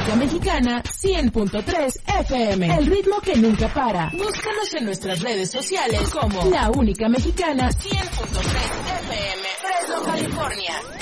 única mexicana 100.3 FM. El ritmo que nunca para. Búscanos en nuestras redes sociales como La Única Mexicana 100.3 FM. Fresno, California.